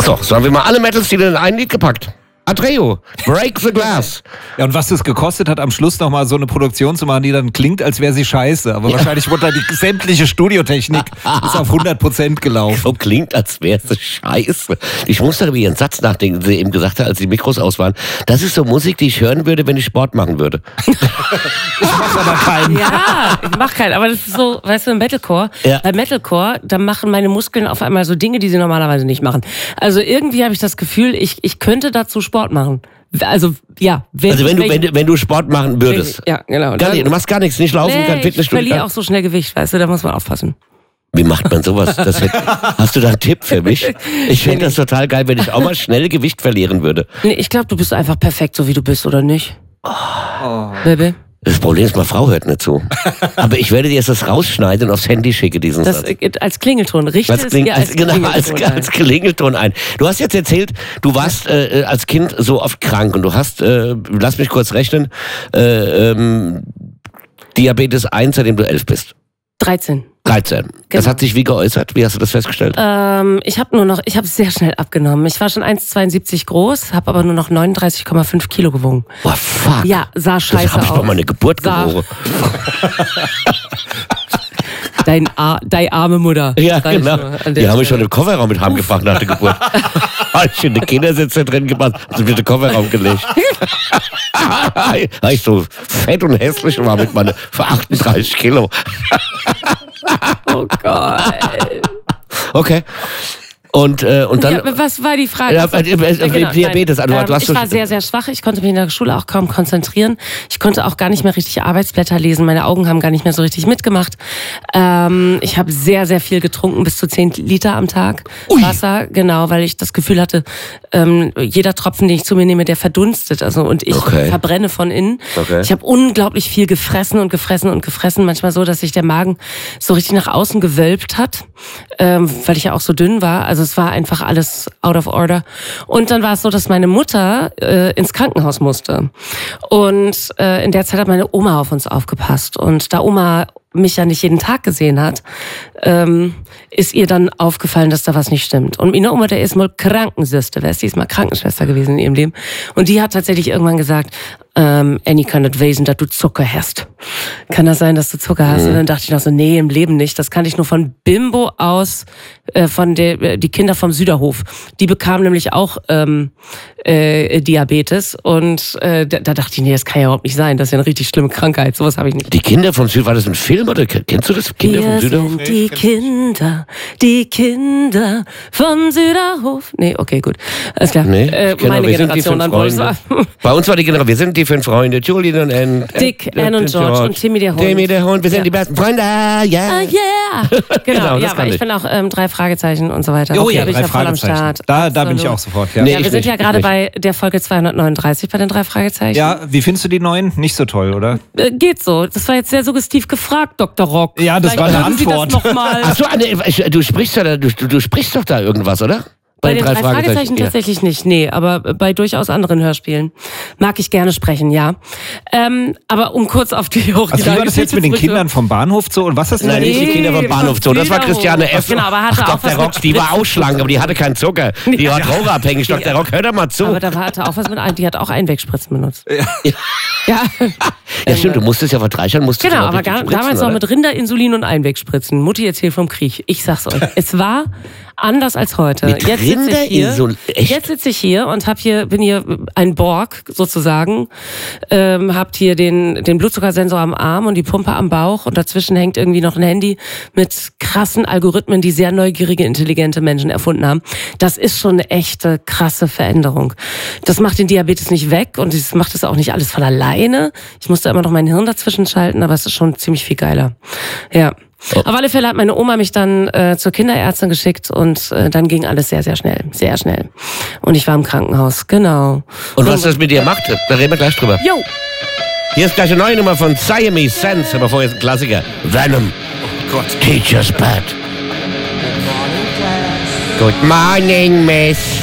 So haben wir mal alle Metal-Stile in ein Lied gepackt. Atreo, Break the Glass. Ja, und was das gekostet hat, am Schluss nochmal so eine Produktion zu machen, die dann klingt, als wäre sie scheiße. Aber wahrscheinlich wurde da die sämtliche Studiotechnik ist auf 100% gelaufen. So klingt, als wäre sie scheiße. Ich muss darüber Ihren Satz nachdenken, den Sie eben gesagt haben, als die Mikros aus waren. Das ist so Musik, die ich hören würde, wenn ich Sport machen würde. Ich mache aber keinen. Ja, ich mach keinen. Aber das ist so, weißt du, im Metalcore, bei Metalcore, da machen meine Muskeln auf einmal so Dinge, die sie normalerweise nicht machen. Also irgendwie habe ich das Gefühl, ich könnte dazu Sport machen. Also, ja. Wenn du Sport machen würdest. Ja, genau. Du machst gar nichts, nicht laufen, kein Fitnessstudio. Ich verliere auch so schnell Gewicht, weißt du, da muss man aufpassen. Wie macht man sowas? Hast du da einen Tipp für mich? Ich finde das total geil, wenn ich auch mal schnell Gewicht verlieren würde. Nee, ich glaube, du bist einfach perfekt, so wie du bist, oder nicht? Oh. Baby? Das Problem ist, meine Frau hört nicht zu. Aber ich werde dir jetzt das rausschneiden und aufs Handy schicke, diesen Satz. Als Klingelton, richtig? Als Klingelton ein. Du hast jetzt erzählt, du warst als Kind so oft krank und du hast, lass mich kurz rechnen, Diabetes 1, seitdem du 11 bist. 13. Genau. Das hat sich wie geäußert? Wie hast du das festgestellt? Ich habe sehr schnell abgenommen. Ich war schon 1,72 groß, habe aber nur noch 39,5 Kilo gewogen. Boah, fuck. Ja, sah scheiße aus. Das habe ich doch meine Geburt gewogen. Deine arme Mutter. Ja, genau. Die haben mich schon im Kofferraum mit heimgebracht nach der Geburt. Habe ich in den Kindersitze drin gemacht, also mit dem Kofferraum gelegt. Weil ich so fett und hässlich war mit meinen 38 Kilo. Oh Gott. Okay. Und dann. Ja, was war die Frage? Ja, Diabetes. Ich war sehr, sehr schwach. Ich konnte mich in der Schule auch kaum konzentrieren. Ich konnte auch gar nicht mehr richtig Arbeitsblätter lesen. Meine Augen haben gar nicht mehr so richtig mitgemacht. Ich habe sehr, sehr viel getrunken, bis zu 10 Liter am Tag. Ui. Wasser, genau, weil ich das Gefühl hatte, jeder Tropfen, den ich zu mir nehme, der verdunstet. Also, und ich verbrenne von innen. Okay. Ich habe unglaublich viel gefressen. Manchmal so, dass sich der Magen so richtig nach außen gewölbt hat, weil ich ja auch so dünn war. Also es war einfach alles out of order. Und dann war es so, dass meine Mutter ins Krankenhaus musste. Und in der Zeit hat meine Oma auf uns aufgepasst. Und da Oma mich ja nicht jeden Tag gesehen hat, ist ihr dann aufgefallen, dass da was nicht stimmt. Und meine Oma, der ist mal Krankenschwester, die ist mal Krankenschwester gewesen in ihrem Leben. Und die hat tatsächlich irgendwann gesagt, Annie, kann das wesen, dass du Zucker hast. Kann das sein, dass du Zucker hast? Und dann dachte ich noch so, nee, im Leben nicht. Das kannte ich nur von Bimbo aus, die Kinder vom Süderhof. Die bekamen nämlich auch Diabetes. Und da dachte ich, nee, das kann ja überhaupt nicht sein. Das ist ja eine richtig schlimme Krankheit. Sowas habe ich nicht. Die Kinder vom Süderhof, war das ein Film oder kennst du das? Kinder vom Süderhof? Sind die Kinder vom Süderhof. Nee, okay, gut. Alles klar. Nee, meine Generation dann wohl. Bei uns war die Generation, wir sind die 5 Freunde, Julian und Anne. Dick, Anne und George und Timmy der Hund. Timmy der Hund, wir sind die besten Freunde. Yeah. Genau, ja, aber ich bin auch 3 Fragezeichen und so weiter. Oh ja, bin 3 ich ja voll am Fragezeichen. Start. Da bin ich auch sofort. Ja, wir sind ja gerade bei der Folge 239 bei den 3 Fragezeichen. Ja, wie findest du die neuen? Nicht so toll, oder? Geht so. Das war jetzt sehr suggestiv gefragt, Dr. Rock. Ja, das war eine Antwort. Achso, du sprichst doch da irgendwas, oder? Bei den 3 Fragezeichen tatsächlich nicht, nee, aber bei durchaus anderen Hörspielen mag ich gerne sprechen, ja. Aber um kurz auf die Also wie war das jetzt mit den Kindern vom Bahnhof Zoo und was hast du Nein, nicht die Kinder vom Bahnhof Zoo, das war Christiane F. Genau, aber hatte auch Dr. Rock, die war auch schlank, aber die hatte keinen Zucker. Die war drogenabhängig. Dr. Rock, hör doch mal zu. Aber da hatte auch was die hat auch Einwegspritzen benutzt. Ja, stimmt, du musstest ja vor 3 Jahren Genau, aber damals noch mit Rinderinsulin und Einwegspritzen. Mutti erzählt vom Krieg. Ich sag's euch, es war anders als heute. Jetzt sitze ich hier und bin hier ein Borg sozusagen, habt hier den Blutzuckersensor am Arm und die Pumpe am Bauch und dazwischen hängt irgendwie noch ein Handy mit krassen Algorithmen, die sehr neugierige, intelligente Menschen erfunden haben. Das ist schon eine echte, krasse Veränderung. Das macht den Diabetes nicht weg und das macht es auch nicht alles von alleine. Ich musste immer noch mein Hirn dazwischen schalten, aber es ist schon ziemlich viel geiler. Ja. Auf alle Fälle hat meine Oma mich dann zur Kinderärztin geschickt und dann ging alles sehr, sehr schnell. Sehr schnell. Und ich war im Krankenhaus, genau. Und was das mit dir macht, da reden wir gleich drüber. Jo! Hier ist gleich eine neue Nummer von Siamese Sense, aber vorher ist ein Klassiker. Venom. Oh Gott. Teacher's Pet. Good morning, Miss.